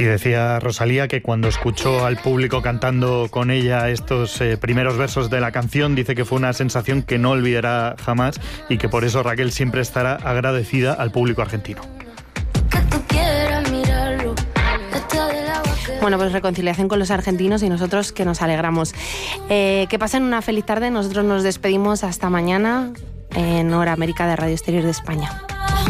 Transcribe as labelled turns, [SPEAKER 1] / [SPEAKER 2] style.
[SPEAKER 1] Y decía Rosalía que cuando escuchó al público cantando con ella estos primeros versos de la canción, dice que fue una sensación que no olvidará jamás y que por eso Raquel siempre estará agradecida al público argentino.
[SPEAKER 2] Bueno, pues reconciliación con los argentinos y nosotros que nos alegramos. Que pasen una feliz tarde. Nosotros nos despedimos hasta mañana en Hora América de Radio Exterior de España.